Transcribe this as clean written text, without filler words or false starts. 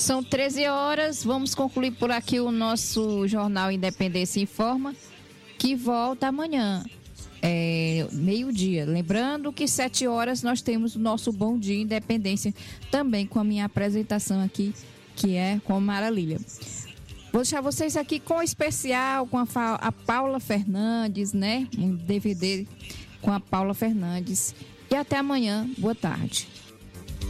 São 13 horas, vamos concluir por aqui o nosso Jornal Independência Informa, que volta amanhã, meio-dia. Lembrando que 7 horas nós temos o nosso Bom Dia Independência, também com a minha apresentação aqui, que é com a Mara Lília. Vou deixar vocês aqui com o especial, com a Paula Fernandes, né? Um DVD com a Paula Fernandes. E até amanhã. Boa tarde.